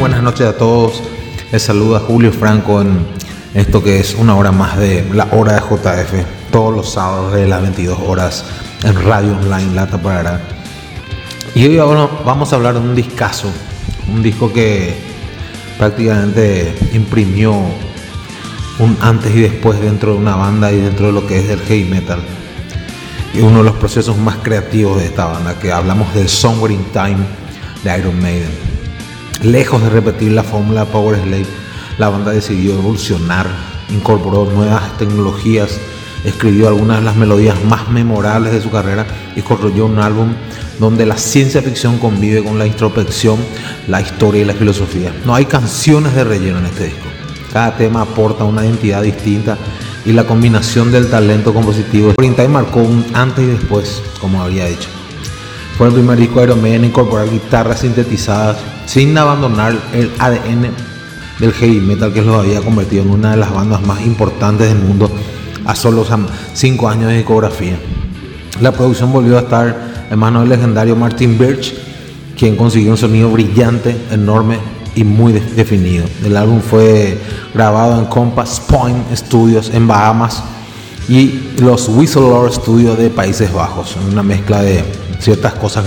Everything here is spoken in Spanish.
buenas noches a todos. Les saluda Julio Franco en esto que es una hora más de la hora de JF, todos los sábados de las 22 horas en Radio Online La Taparara. Y hoy vamos a hablar de un discazo, un disco que prácticamente imprimió un antes y después dentro de una banda y dentro de lo que es el heavy metal. Y uno de los procesos más creativos de esta banda, que hablamos del Somewhere in Time de Iron Maiden. Lejos de repetir la fórmula Powerslave, la banda decidió evolucionar, incorporó nuevas tecnologías, escribió algunas de las melodías más memorables de su carrera y construyó un álbum donde la ciencia ficción convive con la introspección, la historia y la filosofía. No hay canciones de relleno en este disco. Cada tema aporta una identidad distinta y la combinación del talento compositivo. Somewhere in Time marcó un antes y después, como había dicho. Fue el primer disco de Iron Maiden en incorporar guitarras sintetizadas sin abandonar el ADN del heavy metal que los había convertido en una de las bandas más importantes del mundo a solo 5 años de discografía. La producción volvió a estar en manos del legendario Martin Birch, quien consiguió un sonido brillante, enorme y muy definido. El álbum fue grabado en Compass Point Studios en Bahamas y los Whistleblower Studios de Países Bajos, una mezcla de ciertas cosas